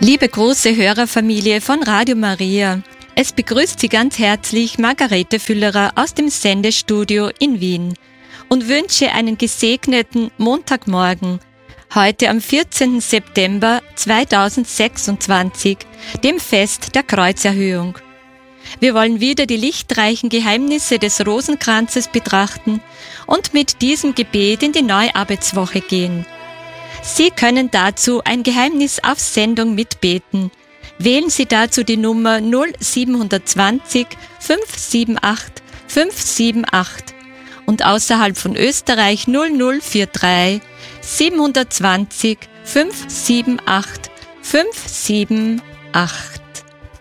Liebe große Hörerfamilie von Radio Maria, es begrüßt Sie ganz herzlich Margarete Füllerer aus dem Sendestudio in Wien und wünsche einen gesegneten Montagmorgen, heute am 14. September 2026, dem Fest der Kreuzerhöhung. Wir wollen wieder die lichtreichen Geheimnisse des Rosenkranzes betrachten und mit diesem Gebet in die neue Arbeitswoche gehen. Sie können dazu ein Geheimnis auf Sendung mitbeten. Wählen Sie dazu die Nummer 0720 578 578 und außerhalb von Österreich 0043 720 578 578.